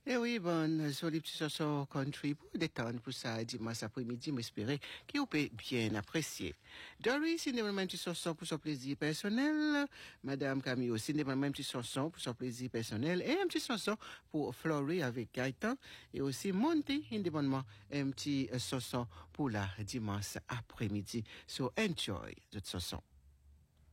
Eh oui, bon, sur les petits chansons country pour détendre pour ça dimanche après-midi, m'espérer qu'ils peut bien apprécier. Doris, c'est une petite chanson pour son plaisir personnel. Madame Camille aussi, une petite chanson pour son plaisir personnel. Et une petite chanson pour Flory avec Gaëtan. Et aussi Monty, indépendamment, une petite chanson pour la dimanche après-midi. So enjoy cette chanson.